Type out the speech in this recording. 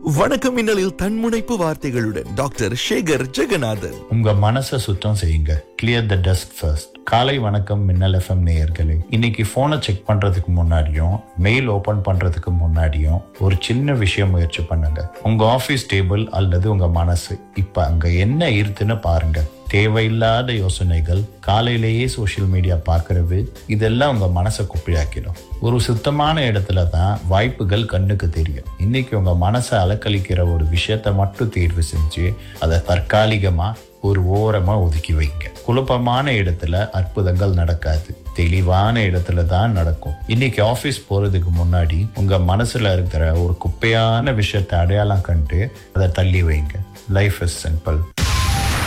வணக்கம் மின்னலில் தன்முனைப்பு வார்த்தைகளுடன் டாக்டர் சேகர் ஜெகநாதன். உங்க மனசை சுத்தம் செய்யுங்க. கிளியர் த டஸ்ட் ஃபர்ஸ்ட். காலை வணக்கம் மின்னல் எஃப்எம் நேயர்களே. இன்னைக்கு போனை செக் பண்றதுக்கு முன்னாடியும் மெயில் ஓபன் பண்றதுக்கு முன்னாடியும் ஒரு சின்ன விஷயம் முயற்சி பண்ணுங்க. உங்க ஆபீஸ் டேபிள் அல்லது உங்க மனசு இப்ப அங்க என்ன இருக்குன்னு பாருங்க. தேவையில்லாத யோசனைகள், காலையிலேயே சோசியல் மீடியா பார்க்கறது, இதெல்லாம் உங்க மனசை குப்பையாக்கிடும். ஒரு சுத்தமான இடத்துல தான் வாய்ப்புகள் கண்ணுக்கு தெரியும். இன்னைக்கு உங்க மனசை அலக்களிக்கிற ஒரு விஷயத்த மட்டும் தேர்வு செஞ்சு அதை தற்காலிகமா ஒரு ஓரமா ஒதுக்கி வைங்க. குழப்பமான இடத்துல அற்புதங்கள் நடக்காது, தெளிவான இடத்துல தான் நடக்கும். இன்னைக்கு ஆபீஸ் போறதுக்கு முன்னாடி உங்க மனசுல இருக்கிற ஒரு குப்பையான விஷயத்தை அடையாளம் கண்டு அதை தள்ளி வைங்க. Life is simple.